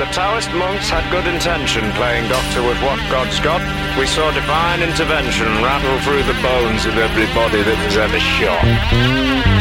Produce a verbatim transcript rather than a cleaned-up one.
Taoist monks had good intention playing doctor with what God's got. We saw divine intervention rattle through the bones of everybody that was ever shot.